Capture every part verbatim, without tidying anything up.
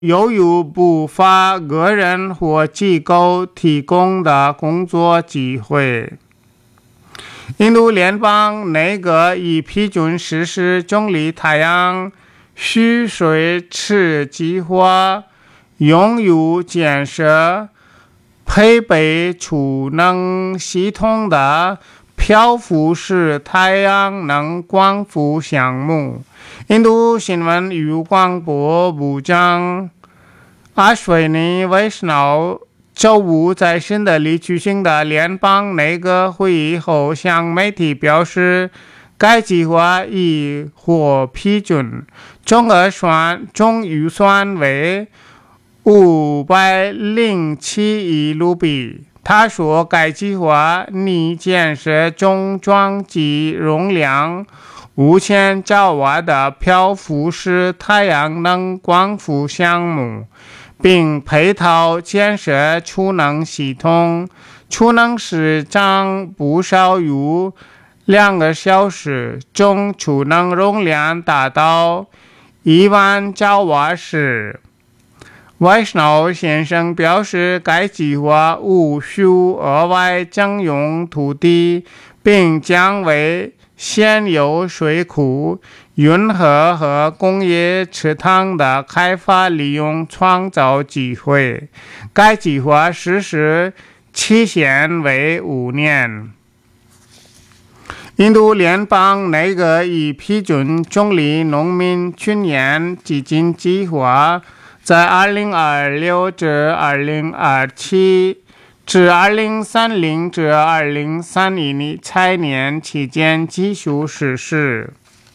由于不发个人或机构提供的工作机会。印度联邦内阁已批准实施总理太阳蓄水池计划，用于建设配备储能系统的漂浮式太阳能光伏项目。印度新闻与广播部长阿什尼·维什瑙周五在新德里举行的联邦内阁会议后向媒体表示，该计划已获批准，总额算总预算为五百零七亿卢比。他说，该计划拟建设总装机容量五千兆瓦的漂浮式太阳能光伏项目，并配套建设储能系统，储能时长不少于两个小时，总储能容量达到一万兆瓦时。维什瑙先生表示，该计划无需额外征用土地，并将为现有水库、运河和工业池塘的开发利用创造机会。该计划实施期限为五年。印度联邦内阁已批准总理农民军援基金计划，在二零二六至二零二七至二零三零至二零三一财年期间继续实施。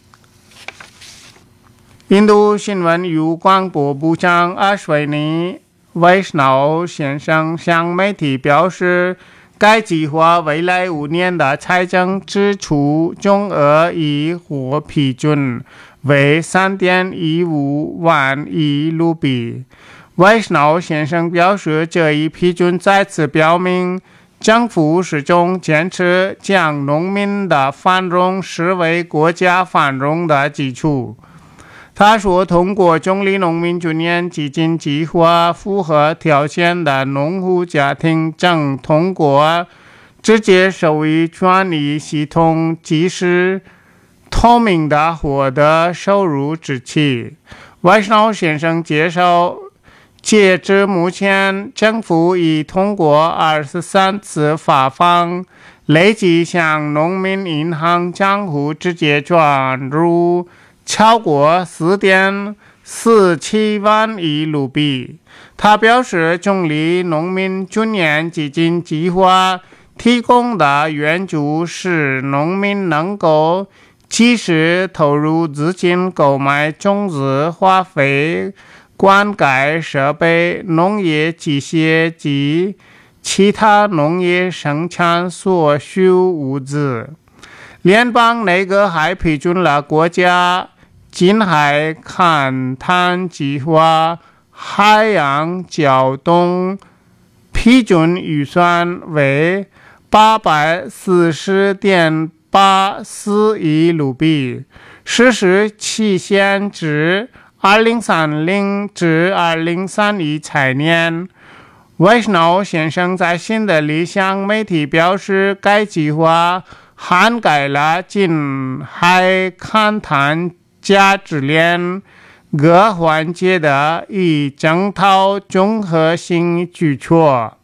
印度新闻与广播部长阿什尼·维什瑙先生向媒体表示，该计划未来五年的财政支出总额已获批准，为 三点一五万亿卢比。维什瑙先生表示，这一批准再次表明政府始终坚持将农民的繁荣视为国家繁荣的基础。他说，通过总理农民军援基金计划，符合条件的农户家庭正通过直接收益转移系统及时透明地获得收入支持。维什瑙先生介绍，截至目前，政府已通过二十三次发放，累计向农民银行账户直接转入超过 四点四七万亿卢比。他表示，总理农民军援基金计划提供的援助使农民能够及时投入资金购买种子、化肥、灌溉设备、农业机械及其他农业生产所需物资。联邦内阁还批准了国家近海勘探计划海洋交通批准预算为八百四十点八四亿卢比，实施期限至二零三零至二零三一财年。维什瑙先生在新德里向媒体表示，该计划涵盖了近海勘探价值链各环节的一整套综合性举措。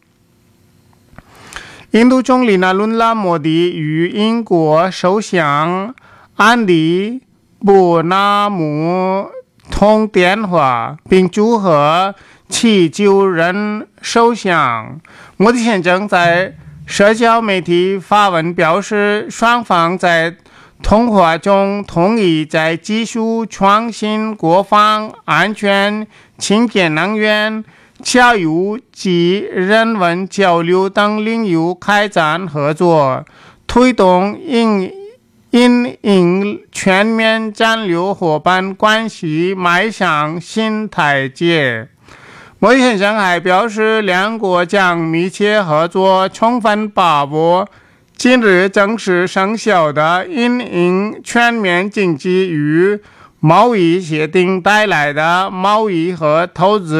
印度总理纳伦拉·莫迪与英国首相安迪·伯纳姆通电话，并祝贺其就任首相。莫迪先生在社交媒体发文表示，双方在通话中同意在技术创新、国防安全、清洁能源、教育及人文交流等领域开展合作，推动因因应全面战略伙伴关系迈向新台阶。莫迪先生还表示，两国将密切合作，充分把握近日正式生效的因应全面经济与贸易协定带来的贸易和投资